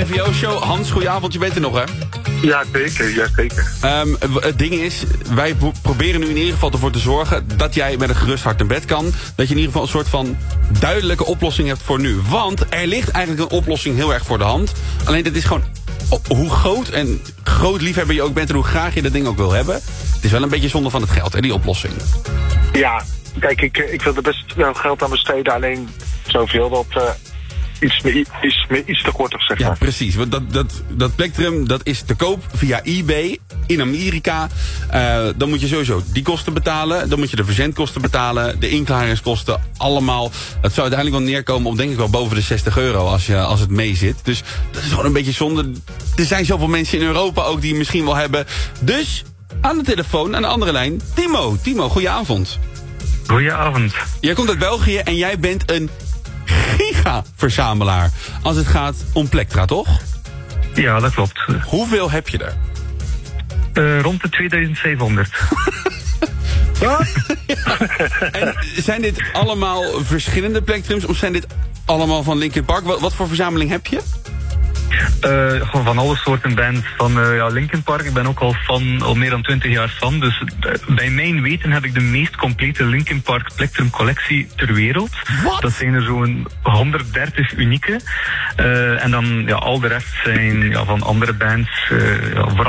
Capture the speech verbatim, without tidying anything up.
N V O-show. Hans, goedenavond, je bent er nog, hè? Ja, zeker. Ja, zeker. Um, het ding is, wij proberen nu in ieder geval ervoor te zorgen dat jij met een gerust hart naar bed kan. Dat je in ieder geval een soort van duidelijke oplossing hebt voor nu. Want er ligt eigenlijk een oplossing heel erg voor de hand. Alleen dit is gewoon, hoe groot en groot liefhebber je ook bent en hoe graag je dat ding ook wil hebben. Het is wel een beetje zonde van het geld, hè, die oplossing. Ja, kijk, ik, ik wil er best wel geld aan besteden. Alleen zoveel dat... Uh... Iets, meer, iets, meer, iets te kortig, zeg maar. Ja, precies. Want dat, dat, dat plektrum, dat is te koop via eBay in Amerika. Uh, dan moet je sowieso die kosten betalen. Dan moet je de verzendkosten betalen. De inklaringskosten, allemaal. Dat zou uiteindelijk wel neerkomen op, denk ik wel, boven de zestig euro als, je, als het mee zit. Dus dat is gewoon een beetje zonde. Er zijn zoveel mensen in Europa ook die het misschien wel hebben. Dus, aan de telefoon, aan de andere lijn, Timo. Timo, goedenavond. Goedenavond. Jij komt uit België en jij bent een giga-verzamelaar als het gaat om plektra, toch? Ja, dat klopt. Hoeveel heb je er? Uh, rond de tweeduizend vijfhonderd. Wat? Ja. En zijn dit allemaal verschillende plektrums of zijn dit allemaal van Linkin Park? Wat, wat voor verzameling heb je? Uh, gewoon van alle soorten bands. Van uh, ja, Linkin Park, ik ben ook al fan, al meer dan twintig jaar fan. Dus uh, bij mijn weten heb ik de meest complete Linkin Park Plectrum collectie ter wereld. Wat? Dat zijn er zo'n honderddertig unieke. Uh, en dan ja, al de rest zijn ja, van andere bands. Uh, ja,